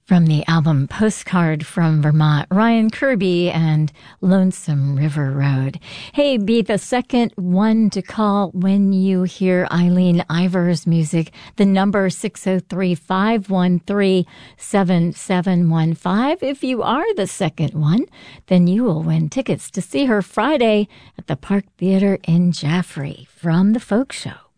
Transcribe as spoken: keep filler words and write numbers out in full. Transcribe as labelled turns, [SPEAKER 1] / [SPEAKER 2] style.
[SPEAKER 1] From the album Postcard from Vermont, Ryan Kirby and Lonesome River Road. Hey, be the second one to call when you hear Eileen Ivor's music. The number six oh three, five one three, seven seven one five. If you are the second one, then you will win tickets to see her Friday at the Park Theater in Jaffrey from the Folk Show.